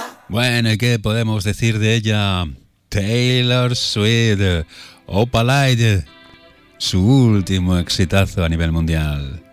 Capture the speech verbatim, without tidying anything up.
Bueno, ¿y qué podemos decir de ella? Taylor Swift, Opalite, su último exitazo a nivel mundial.